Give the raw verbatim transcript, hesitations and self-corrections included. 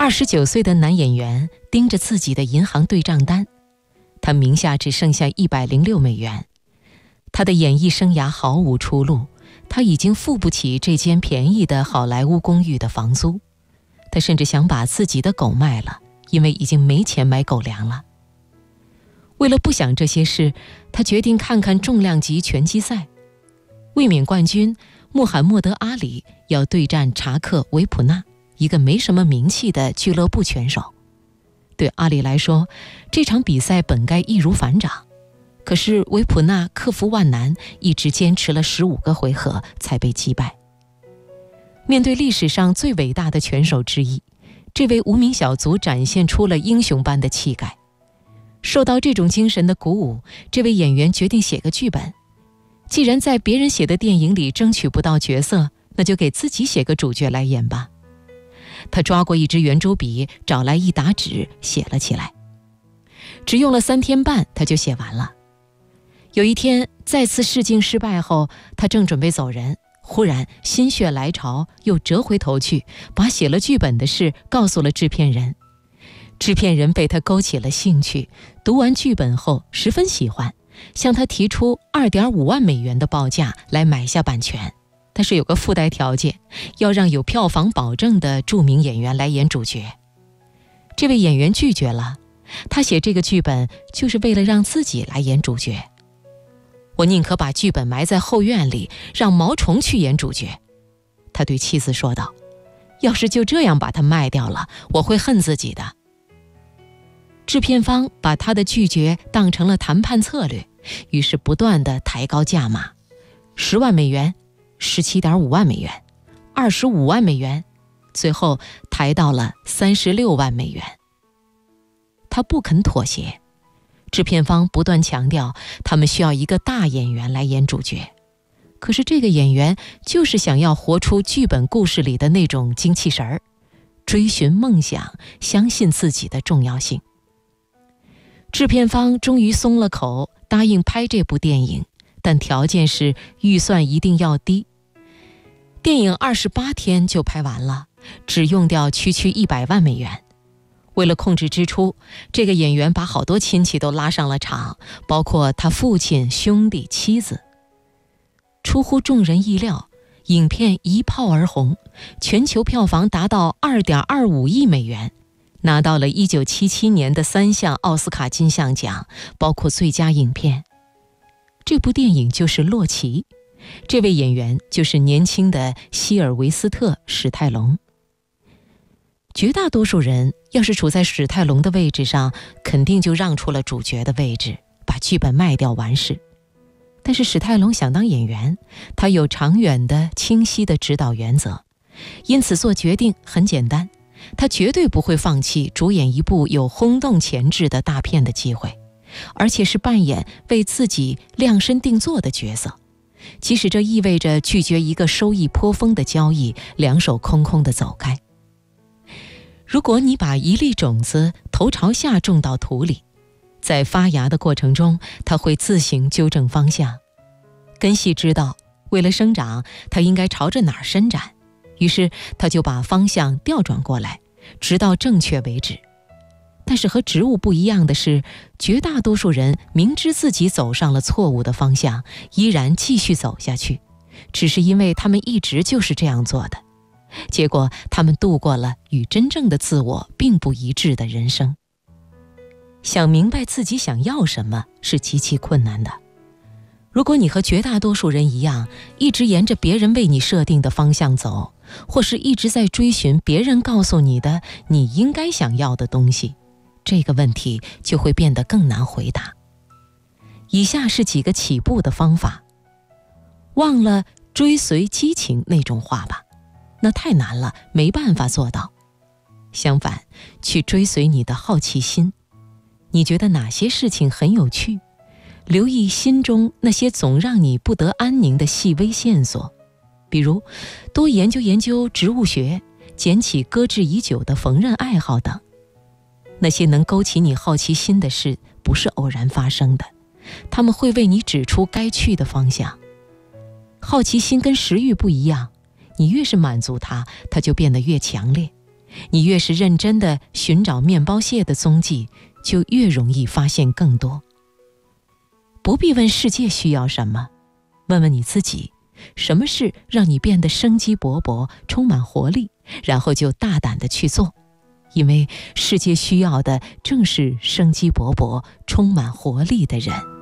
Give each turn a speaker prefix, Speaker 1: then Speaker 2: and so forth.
Speaker 1: 二十九岁的男演员盯着自己的银行对账单，他名下只剩下一百零六美元。他的演艺生涯毫无出路，他已经付不起这间便宜的好莱坞公寓的房租。他甚至想把自己的狗卖了，因为已经没钱买狗粮了。为了不想这些事，他决定看看重量级拳击赛。卫冕冠军穆罕默德·阿里要对战查克·维普纳，一个没什么名气的俱乐部拳手。对阿里来说，这场比赛本该易如反掌，可是维普纳克服万难，一直坚持了十五个回合才被击败。面对历史上最伟大的拳手之一，这位无名小卒展现出了英雄般的气概。受到这种精神的鼓舞，这位演员决定写个剧本。既然在别人写的电影里争取不到角色，那就给自己写个主角来演吧。他抓过一支圆珠笔，找来一沓纸，写了起来。只用了三天半，他就写完了。有一天，再次试镜失败后，他正准备走人，忽然心血来潮，又折回头去，把写了剧本的事告诉了制片人。制片人被他勾起了兴趣，读完剧本后十分喜欢，向他提出 二点五万美元的报价来买下版权。但是有个附带条件，要让有票房保证的著名演员来演主角。这位演员拒绝了，他写这个剧本就是为了让自己来演主角。我宁可把剧本埋在后院里，让毛虫去演主角，他对妻子说道。要是就这样把它卖掉了，我会恨自己的。制片方把他的拒绝当成了谈判策略，于是不断地抬高价码，十万美元，十七点五万美元，二十五万美元，最后抬到了三十六万美元。他不肯妥协，制片方不断强调他们需要一个大演员来演主角，可是这个演员就是想要活出剧本故事里的那种精气神儿，追寻梦想，相信自己的重要性。制片方终于松了口，答应拍这部电影，但条件是预算一定要低。电影二十八天就拍完了，只用掉区区一百万美元。为了控制支出，这个演员把好多亲戚都拉上了场，包括他父亲、兄弟、妻子。出乎众人意料，影片一炮而红，全球票房达到 二点二五亿美元，拿到了一九七七年的三项奥斯卡金像奖，包括最佳影片。这部电影就是《洛奇》，这位演员就是年轻的希尔维斯特·史泰龙。绝大多数人要是处在史泰龙的位置上，肯定就让出了主角的位置，把剧本卖掉完事。但是史泰龙想当演员，他有长远的、清晰的指导原则，因此做决定很简单，他绝对不会放弃主演一部有轰动前置的大片的机会，而且是扮演为自己量身定做的角色，即使这意味着拒绝一个收益颇丰的交易，两手空空地走开。如果你把一粒种子头朝下种到土里，在发芽的过程中，它会自行纠正方向。根系知道，为了生长，它应该朝着哪儿伸展，于是它就把方向调转过来，直到正确为止。但是和植物不一样的是，绝大多数人明知自己走上了错误的方向，依然继续走下去，只是因为他们一直就是这样做的。结果他们度过了与真正的自我并不一致的人生。想明白自己想要什么是极其困难的。如果你和绝大多数人一样，一直沿着别人为你设定的方向走，或是一直在追寻别人告诉你的你应该想要的东西，这个问题就会变得更难回答。以下是几个起步的方法。忘了追随激情那种话吧，那太难了，没办法做到。相反，去追随你的好奇心。你觉得哪些事情很有趣？留意心中那些总让你不得安宁的细微线索，比如多研究研究植物学，捡起搁置已久的缝纫爱好等。那些能勾起你好奇心的事不是偶然发生的，它们会为你指出该去的方向。好奇心跟食欲不一样，你越是满足它，它就变得越强烈。 你越是认真地寻找面包屑的踪迹，就越容易发现更多。不必问世界需要什么，问问你自己，什么事让你变得生机勃勃，充满活力，然后就大胆地去做。因为世界需要的正是生机勃勃、充满活力的人。